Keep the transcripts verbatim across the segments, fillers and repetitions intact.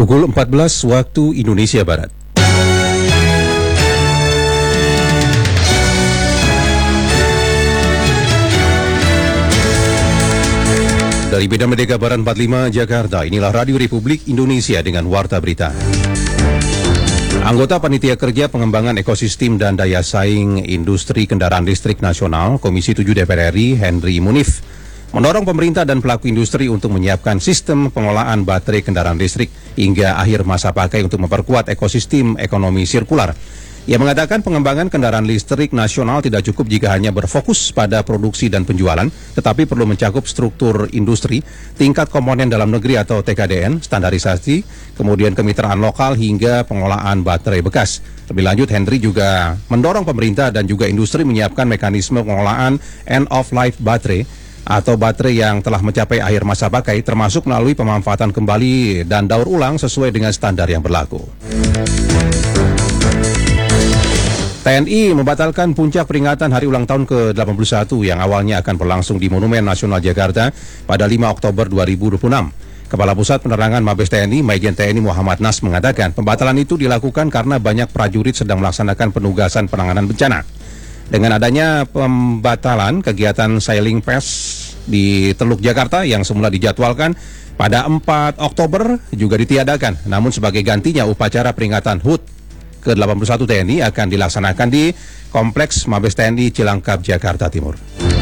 Pukul empat belas waktu Indonesia Barat. Dari Medan Merdeka Barat empat puluh lima Jakarta, inilah Radio Republik Indonesia dengan Warta Berita. Anggota Panitia Kerja Pengembangan Ekosistem dan Daya Saing Industri Kendaraan Listrik Nasional, Komisi tujuh D P R R I, Henry Munif, mendorong pemerintah dan pelaku industri untuk menyiapkan sistem pengolahan baterai kendaraan listrik hingga akhir masa pakai untuk memperkuat ekosistem ekonomi sirkular. Ia mengatakan pengembangan kendaraan listrik nasional tidak cukup jika hanya berfokus pada produksi dan penjualan, tetapi perlu mencakup struktur industri, tingkat komponen dalam negeri atau T K D N, standarisasi, kemudian kemitraan lokal hingga pengolahan baterai bekas. Lebih lanjut, Henry juga mendorong pemerintah dan juga industri menyiapkan mekanisme pengolahan end-of-life baterai atau baterai yang telah mencapai akhir masa pakai, termasuk melalui pemanfaatan kembali dan daur ulang sesuai dengan standar yang berlaku. T N I membatalkan puncak peringatan hari ulang tahun ke delapan puluh satu yang awalnya akan berlangsung di Monumen Nasional Jakarta pada lima Oktober dua ribu dua puluh enam. Kepala Pusat Penerangan Mabes T N I, Majen T N I Muhammad Nas mengatakan pembatalan itu dilakukan karena banyak prajurit sedang melaksanakan penugasan penanganan bencana. Dengan adanya pembatalan, kegiatan Sailing Pass di Teluk Jakarta yang semula dijadwalkan pada empat Oktober juga ditiadakan. Namun sebagai gantinya upacara peringatan H U T ke delapan puluh satu T N I akan dilaksanakan di Kompleks Mabes T N I Cilangkap, Jakarta Timur.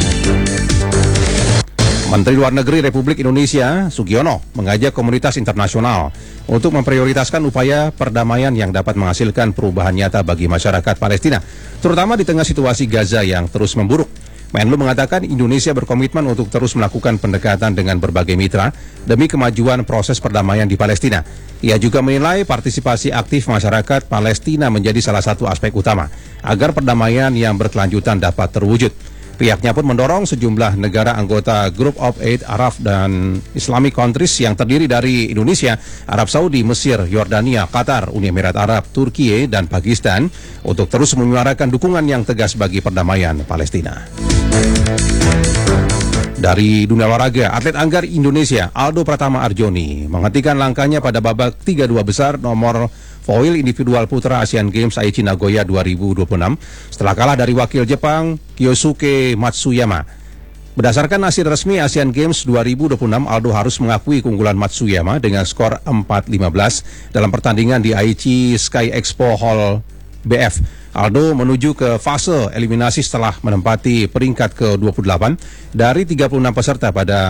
Menteri Luar Negeri Republik Indonesia, Sugiono, mengajak komunitas internasional untuk memprioritaskan upaya perdamaian yang dapat menghasilkan perubahan nyata bagi masyarakat Palestina, terutama di tengah situasi Gaza yang terus memburuk. Menlu mengatakan Indonesia berkomitmen untuk terus melakukan pendekatan dengan berbagai mitra demi kemajuan proses perdamaian di Palestina. Ia juga menilai partisipasi aktif masyarakat Palestina menjadi salah satu aspek utama agar perdamaian yang berkelanjutan dapat terwujud. Pihaknya pun mendorong sejumlah negara anggota Group of Eight Arab dan Islamic Countries yang terdiri dari Indonesia, Arab Saudi, Mesir, Yordania, Qatar, Uni Emirat Arab, Turki, dan Pakistan untuk terus menyuarakan dukungan yang tegas bagi perdamaian Palestina. Dari dunia olahraga, atlet anggar Indonesia Aldo Pratama Arjoni menghentikan langkahnya pada babak tiga dua besar nomor foil individual putra Asian Games Aichi Nagoya dua ribu dua puluh enam setelah kalah dari wakil Jepang Kyosuke Matsuyama. Berdasarkan hasil resmi Asian Games dua ribu dua puluh enam, Aldo harus mengakui keunggulan Matsuyama dengan skor empat lima belas dalam pertandingan di Aichi Sky Expo Hall B F. Aldo menuju ke fase eliminasi setelah menempati peringkat ke dua puluh delapan dari tiga puluh enam peserta pada